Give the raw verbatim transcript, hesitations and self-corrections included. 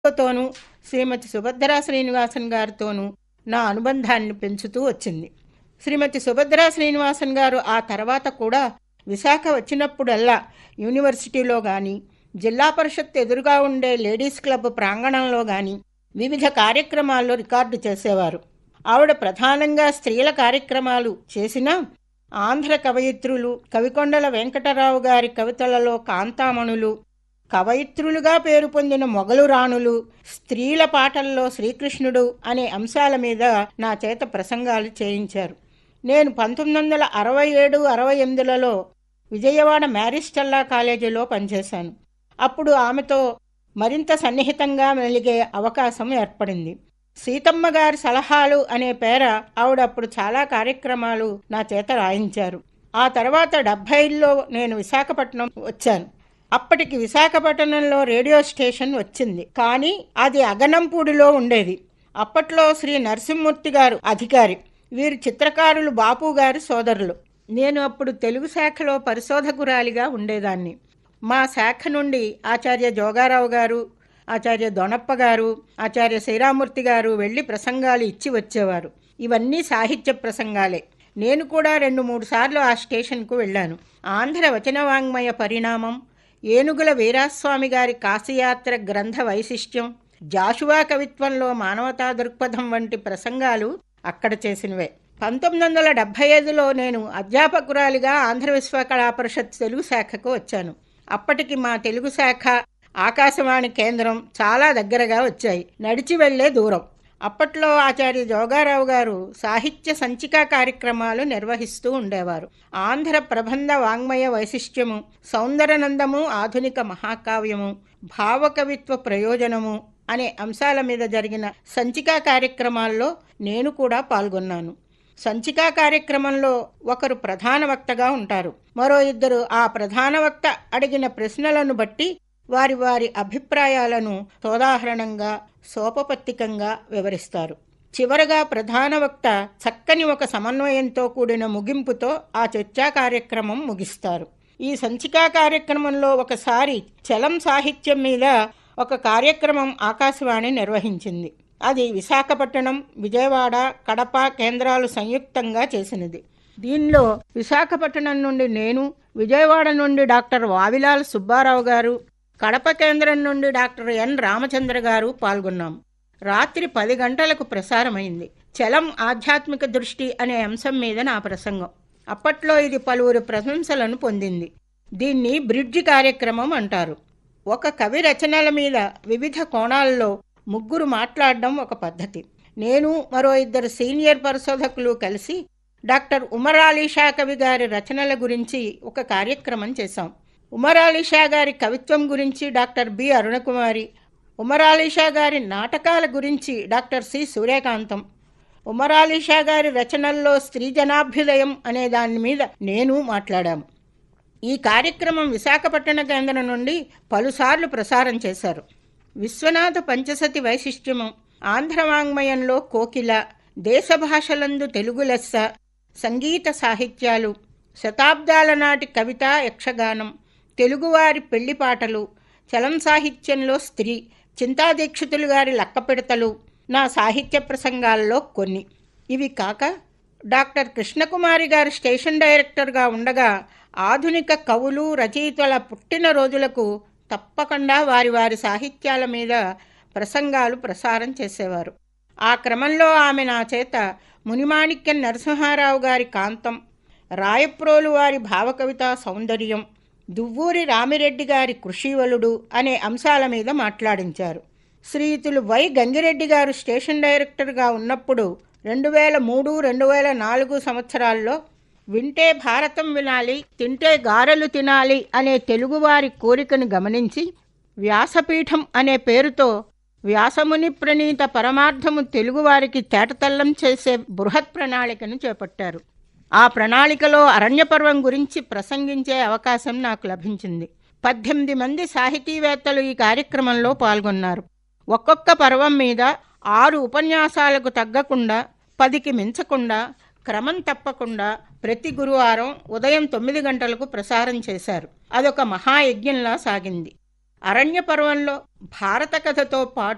తోనూ శ్రీమతి సుభద్రా శ్రీనివాసన్ గారితోనూ నా అనుబంధాన్ని పెంచుతూ వచ్చింది. శ్రీమతి సుభద్రా శ్రీనివాసన్ గారు ఆ తర్వాత కూడా విశాఖ వచ్చినప్పుడల్లా యూనివర్సిటీలో కానీ, జిల్లా పరిషత్ ఎదురుగా ఉండే లేడీస్ క్లబ్ ప్రాంగణంలో కానీ వివిధ కార్యక్రమాల్లో రికార్డు చేసేవారు. ఆవిడ ప్రధానంగా స్త్రీల కార్యక్రమాలు చేసినా ఆంధ్ర కవయిత్రులు, కవికొండల వెంకటరావు గారి కవితలలో కాంతామణులు, కవయిత్రులుగా పేరు పొందిన మొగలు రాణులు, స్త్రీల పాటల్లో శ్రీకృష్ణుడు అనే అంశాల మీద నా చేత ప్రసంగాలు చేయించారు. నేను పంతొమ్మిది వందల అరవై ఏడు అరవై ఎనిమిదిలలో విజయవాడ మ్యారిస్టెల్లా కాలేజీలో పనిచేశాను. అప్పుడు ఆమెతో మరింత సన్నిహితంగా మెలిగే అవకాశం ఏర్పడింది. సీతమ్మ గారి సలహాలు అనే పేర ఆవిడ అప్పుడు చాలా కార్యక్రమాలు నా చేత రాయించారు. ఆ తర్వాత డెబ్భైల్లో నేను విశాఖపట్నం వచ్చాను. అప్పటికి విశాఖపట్నంలో రేడియో స్టేషన్ వచ్చింది, కానీ అది అగనంపూడిలో ఉండేది. అప్పట్లో శ్రీ నరసింహమూర్తి గారు అధికారి. వీరు చిత్రకారులు బాపు గారి సోదరులు. నేను అప్పుడు తెలుగు శాఖలో పరిశోధకురాలిగా ఉండేదాన్ని. మా శాఖ నుండి ఆచార్య జోగారావు గారు, ఆచార్య దొనప్ప గారు, ఆచార్య శ్రీరామూర్తి గారు వెళ్ళి ప్రసంగాలు ఇచ్చి వచ్చేవారు. ఇవన్నీ సాహిత్య ప్రసంగాలే. నేను కూడా రెండు మూడు సార్లు ఆ స్టేషన్కు వెళ్ళాను. ఆంధ్ర వచన వాంగ్మయ పరిణామం, ఏనుగుల వీరాస్వామి గారి కాశీయాత్ర గ్రంథ వైశిష్ట్యం, జాషువా కవిత్వంలో మానవతా దృక్పథం వంటి ప్రసంగాలు అక్కడ చేసినవే. పంతొమ్మిది వందల డెబ్భై ఐదులో నేను అధ్యాపకురాలిగా ఆంధ్ర విశ్వకళా పరిషత్ తెలుగు శాఖకు వచ్చాను. అప్పటికి మా తెలుగు శాఖ, ఆకాశవాణి కేంద్రం చాలా దగ్గరగా వచ్చాయి, నడిచి వెళ్లే దూరం. అప్పట్లో ఆచార్య జోగారావు గారు సాహిత్య సంచికా కార్యక్రమాలు నిర్వహిస్తూ ఉండేవారు. ఆంధ్ర ప్రబంధ వాంగ్మయ వైశిష్ట్యము, సౌందరనందము ఆధునిక మహాకావ్యము, భావకవిత్వ ప్రయోజనము అనే అంశాల మీద జరిగిన సంచికా కార్యక్రమాల్లో నేను కూడా పాల్గొన్నాను. సంచికా కార్యక్రమంలో ఒకరు ప్రధాన వక్తగా ఉంటారు. మరో ఇద్దరు ఆ ప్రధాన వక్త అడిగిన ప్రశ్నలను బట్టి వారి వారి అభిప్రాయాలను సోదాహరణంగా, సోపపత్తికంగా వివరిస్తారు. చివరగా ప్రధాన వక్త చక్కని ఒక సమన్వయంతో కూడిన ముగింపుతో ఆ చర్చా కార్యక్రమం ముగిస్తారు. ఈ సంచికా కార్యక్రమంలో ఒకసారి చలం సాహిత్యం మీద ఒక కార్యక్రమం ఆకాశవాణి నిర్వహించింది. అది విశాఖపట్నం, విజయవాడ, కడప కేంద్రాలు సంయుక్తంగా చేసినది. దీనిలో విశాఖపట్నం నుండి నేను, విజయవాడ నుండి డాక్టర్ వావిలాల్ సుబ్బారావు గారు, కడప కేంద్రం నుండి డాక్టర్ ఎన్ రామచంద్ర గారు పాల్గొన్నాం. రాత్రి పది గంటలకు ప్రసారమైంది. చలం ఆధ్యాత్మిక దృష్టి అనే అంశం మీద నా ప్రసంగం. అప్పట్లో ఇది పలువురు ప్రశంసలను పొందింది. దీన్ని బ్రిడ్జి కార్యక్రమం అంటారు. ఒక కవి రచనల మీద వివిధ కోణాల్లో ముగ్గురు మాట్లాడడం ఒక పద్ధతి. నేను, మరో ఇద్దరు సీనియర్ పరిశోధకులు కలిసి డాక్టర్ ఉమర్ అలీ షా కవి గారి రచనల గురించి ఒక కార్యక్రమం చేశాం. ఉమర్ అలీ షా గారి కవిత్వం గురించి డాక్టర్ బి అరుణకుమారి, ఉమర్ అలీ షా గారి నాటకాల గురించి డాక్టర్ సి సూర్యకాంతం, ఉమర్ అలీ షా గారి రచనల్లో స్త్రీ జనాభ్యుదయం అనే దాని మీద నేను మాట్లాడాము. ఈ కార్యక్రమం విశాఖపట్నం కేంద్రం నుండి పలుసార్లు ప్రసారం చేశారు. విశ్వనాథ పంచసతి వైశిష్ట్యము, ఆంధ్ర వాంగ్మయంలో కోకిల, దేశ భాషలందు తెలుగు లెస్స, సంగీత సాహిత్యాలు, శతాబ్దాల నాటి కవిత యక్షగానం, తెలుగువారి పెళ్లి పాటలు, చలం సాహిత్యంలో స్త్రీ, చింతాదీక్షితులు గారి లక్కపెడతలు నా సాహిత్య ప్రసంగాల్లో కొన్ని. ఇవి కాక డాక్టర్ కృష్ణకుమారి గారు స్టేషన్ డైరెక్టర్గా ఉండగా ఆధునిక కవులు, రచయితల పుట్టినరోజులకు తప్పకుండా వారి వారి సాహిత్యాల మీద ప్రసంగాలు ప్రసారం చేసేవారు. ఆ క్రమంలో ఆమె నా చేత మునిమాణిక్యం నరసింహారావు గారి కాంతం, రాయప్రోలు వారి భావకవితా సౌందర్యం, దువ్వూరి రామిరెడ్డి గారి కృషివలుడు అనే అంశాల మీద మాట్లాడించారు. శ్రీయుతులు వై గంగిరెడ్డి గారు స్టేషన్ డైరెక్టర్గా ఉన్నప్పుడు రెండు వేల మూడు రెండు వేల నాలుగు సంవత్సరాల్లో వింటే భారతం వినాలి, తింటే గారెలు తినాలి అనే తెలుగువారి కోరికను గమనించి వ్యాసపీఠం అనే పేరుతో వ్యాసముని ప్రణీత పరమార్థము తెలుగువారికి తేటతల్లం చేసే బృహత్ ప్రణాళికను చేపట్టారు. ఆ ప్రణాళికలో అరణ్యపర్వం గురించి ప్రసంగించే అవకాశం నాకు లభించింది. పద్దెనిమిది మంది సాహితీవేత్తలు ఈ కార్యక్రమంలో పాల్గొన్నారు. ఒక్కొక్క పర్వం మీద ఆరు ఉపన్యాసాలకు తగ్గకుండా, పదికి మించకుండా, క్రమం తప్పకుండా ప్రతి గురువారం ఉదయం తొమ్మిది గంటలకు ప్రసారం చేశారు. అదొక మహాయజ్ఞంలా సాగింది. అరణ్య పర్వంలో భారత కథతో పాటు